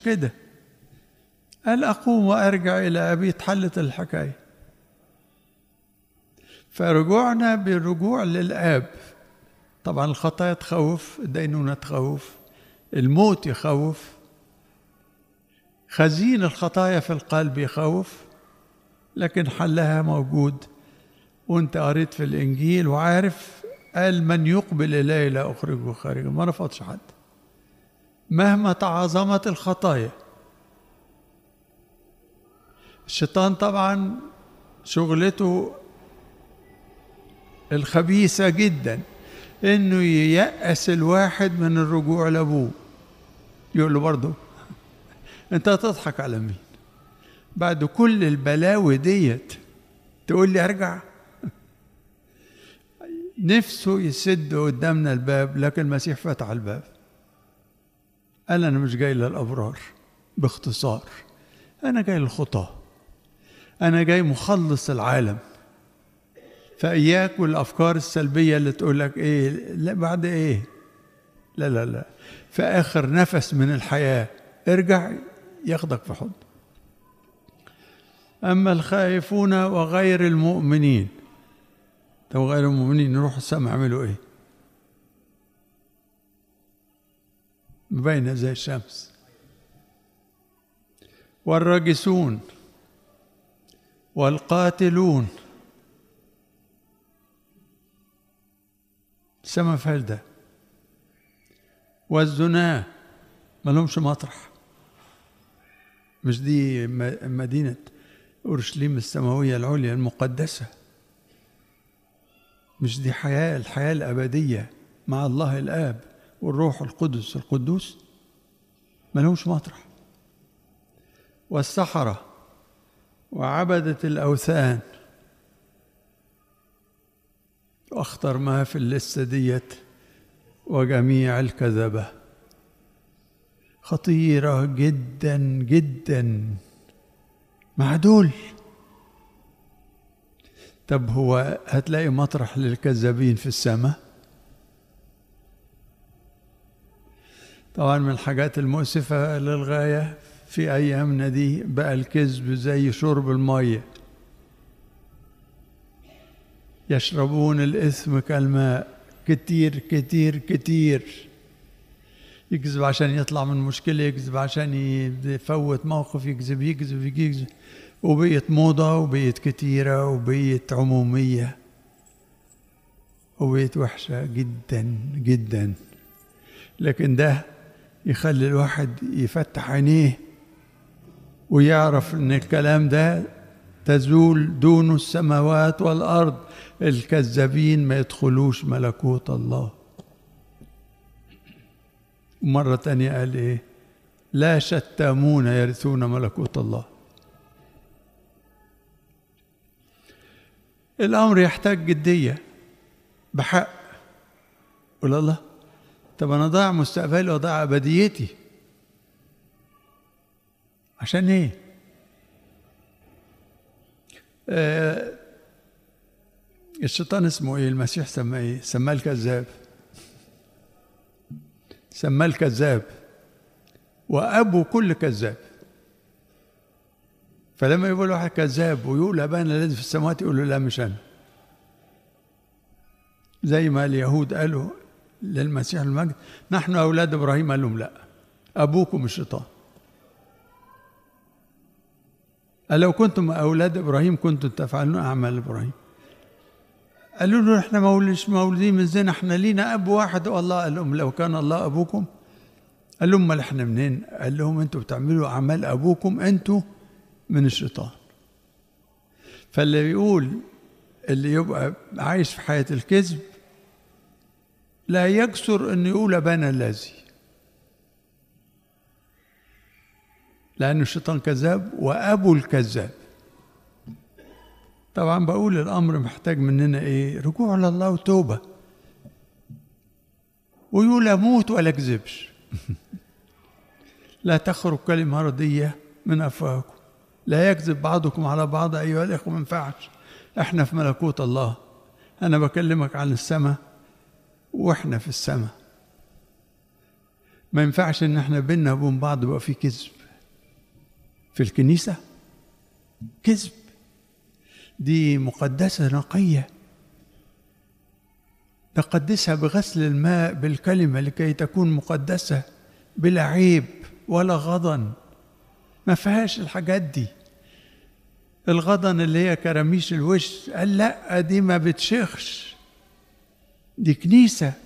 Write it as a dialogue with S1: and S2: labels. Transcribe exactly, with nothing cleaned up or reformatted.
S1: كده قال أقوم وأرجع إلى أبي، اتحلت الحكاية. فرجوعنا بالرجوع للآب. طبعا الخطايا تخوف، الدينونة تخوف، الموت يخوف، خزين الخطايا في القلب يخوف، لكن حلها موجود. وانت قريت في الإنجيل وعارف، قال من يقبل إلي لا أخرجه خارجا، ما رفضش حد مهما تعاظمت الخطايا. الشيطان طبعا شغلته الخبيثة جدا انه ييأس الواحد من الرجوع لابوه. يقول له برضه انت هتضحك على مين بعد كل البلاوي ديت تقول لي ارجع؟ نفسه يسد قدامنا الباب، لكن المسيح فتح الباب. قال انا مش جاي للابرار، باختصار انا جاي للخطاه، انا جاي مخلص العالم. فإياك والأفكار السلبية اللي تقول لك إيه لا بعد إيه، لا لا لا، في آخر نفس من الحياة ارجع ياخدك في حضن. أما الخائفون وغير المؤمنين، طب غير المؤمنين يروحوا السماء يعملوا إيه؟ مبينة زي الشمس. والراجسون والقاتلون، السما فالدة. والزنا ما لهمش مطرح. مش دي مدينة أورشليم السماوية العليا المقدسة؟ مش دي حياة الحياة الأبدية مع الله الآب والروح القدس القدوس؟ ما لهمش مطرح. والسحرة وعبدة الأوثان، أخطر ما في اللسة ديت، وجميع الكذبة، خطيرة جدا جدا مع دول. طب هو هتلاقي مطرح للكذابين في السماء؟ طبعا من الحاجات المؤسفة للغاية في أيامنا دي بقى الكذب زي شرب المية، يشربون الإثم كالماء، كتير كتير كتير. يكذب عشان يطلع من مشكلة، يكذب عشان يفوت موقف، يكذب يكذب يكذب، وبقيت موضة وبقيت كتيرة وبقيت عمومية وبقيت وحشة جدا جدا. لكن ده يخلي الواحد يفتح عينيه ويعرف ان الكلام ده تزول دون السماوات والأرض، الكذابين ما يدخلوش ملكوت الله. مرة تانية قال ايه؟ لا شتامون يرثون ملكوت الله. الأمر يحتاج جدية بحق. قول الله، طب أنا ضاع مستقبلي وضاع أبديتي عشان ايه؟ آه الشيطان اسمه ايه؟ المسيح سماه ايه؟ سماه الكذاب. سماه الكذاب وابو كل كذاب. فلما يقول واحد كذاب ويقول ابانا الذي في السماوات، يقول له لا مش انا. زي ما اليهود قالوا للمسيح المجد نحن اولاد ابراهيم، قال لهم لا، ابوكم الشيطان. قال لو كنتم اولاد ابراهيم كنتم تفعلون اعمال ابراهيم. قالوا له احنا مولش مولودين من زنا، احنا لينا اب واحد. والله قال لهم لو كان الله ابوكم. قال لهم امال احنا منين؟ قال لهم انتوا بتعملوا اعمال ابوكم، انتوا من الشيطان. فاللي بيقول اللي يبقى عايش في حياة الكذب لا يكسر انه يقول ابانا الذي، لأن الشيطان كذاب وابو الكذاب. طبعا بقول الأمر محتاج مننا إيه؟ رجوع لله وتوبة. ويقول أموت ولا أكذبش. لا تخرج كلمة ردية من أفواهكم، لا يكذب بعضكم على بعض أيها الإخوة. ما ينفعش، إحنا في ملكوت الله. أنا بكلمك عن السماء وإحنا في السماء. ما ينفعش ان احنا بيننا وبين بعض يبقى في كذب في الكنيسة. كذب دي مقدسة نقية، نقدسها بغسل الماء بالكلمة لكي تكون مقدسة بلا عيب ولا غضن. ما فيهاش الحاجات دي. الغضن اللي هي كراميش الوش قال لا، دي ما بتشخش، دي كنيسة